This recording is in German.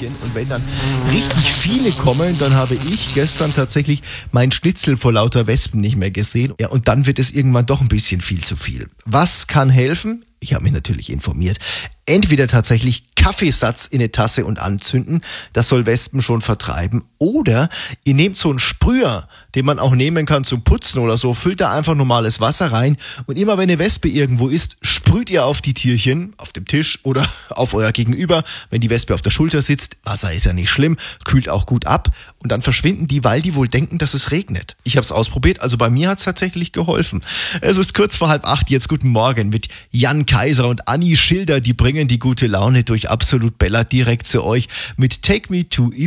Tierchen. Und wenn dann richtig viele kommen, dann habe ich gestern tatsächlich meinen Schnitzel vor lauter Wespen nicht mehr gesehen. Ja, und dann wird es irgendwann doch ein bisschen viel zu viel. Was kann helfen? Ich habe mich natürlich informiert. Entweder tatsächlich Kaffeesatz in eine Tasse und anzünden, das soll Wespen schon vertreiben. Oder ihr nehmt so einen Sprüher, den man auch nehmen kann zum Putzen oder so, füllt da einfach normales Wasser rein und immer wenn eine Wespe irgendwo ist, sprüht ihr auf die Tierchen, auf dem Tisch oder auf euer Gegenüber. Wenn die Wespe auf der Schulter sitzt, Wasser ist ja nicht schlimm, kühlt auch gut ab und dann verschwinden die, weil die wohl denken, dass es regnet. Ich habe es ausprobiert, also bei mir hat es tatsächlich geholfen. Es ist kurz vor 7:30, jetzt guten Morgen mit Jan Kaiser und Anni Schilder, die bringen die gute Laune durch Absolut Bella direkt zu euch mit Take Me to